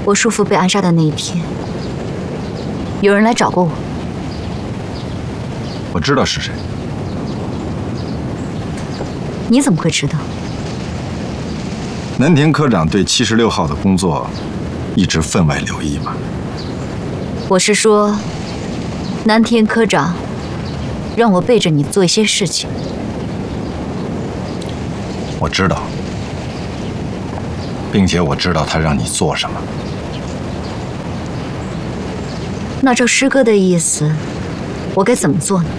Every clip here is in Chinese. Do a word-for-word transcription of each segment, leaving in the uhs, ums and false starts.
我叔父被暗杀的那一天，有人来找过我。 我知道是谁。 你怎么会知道？ 南田科长对七十六号的工作一直分外留意吗？ 我是说，南田科长让我背着你做一些事情。 我知道，并且我知道他让你做什么。 那照师哥的意思，我该怎么做呢？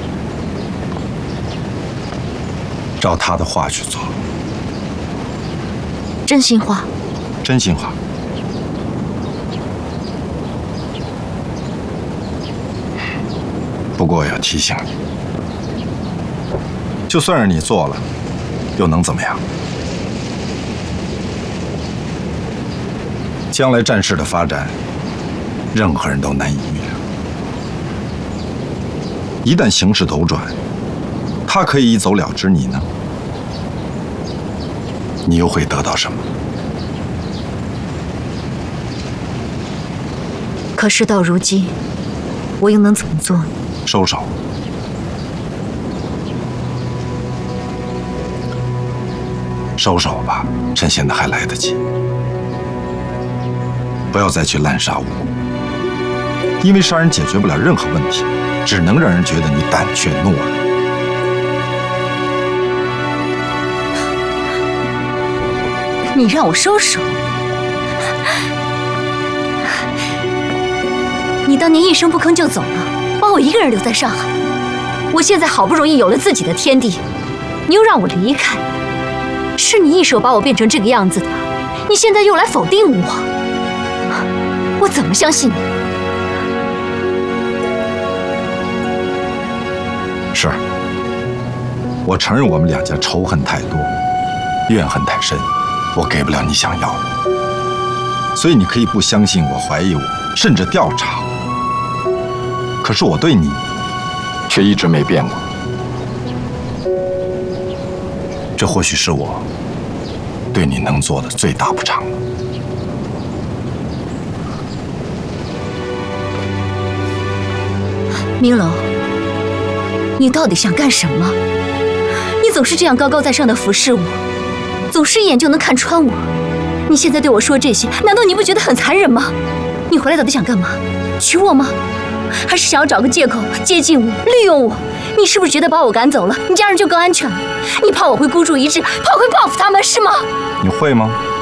照他的话去做。 真心话。 真心话。不过要提醒你，就算是你做了，又能怎么样？将来战事的发展，任何人都难以预料。一旦形势斗转，他可以一走了之，你呢？你又会得到什么？ 可事到如今，我又能怎么做呢？ 收手。收手吧，趁现在还来得及。不要再去滥杀无辜，因为杀人解决不了任何问题，只能让人觉得你胆怯懦弱。 你让我收手？你当年一声不吭就走了，把我一个人留在上海。我现在好不容易有了自己的天地，你又让我离开，是你一手把我变成这个样子的，你现在又来否定我，我怎么相信你？ 是，我承认我们两家仇恨太多，怨恨太深，我给不了你想要的，所以你可以不相信我、怀疑我，甚至调查我。可是我对你，却一直没变过。这或许是我对你能做的最大补偿了。 明楼，你到底想干什么？你总是这样高高在上的俯视我，总是一眼就能看穿我。你现在对我说这些，难道你不觉得很残忍吗？你回来到底想干嘛？娶我吗？还是想要找个借口接近我、利用我？你是不是觉得把我赶走了，你家人就更安全了？你怕我会孤注一掷，怕我会报复他们，是吗？ 你会吗？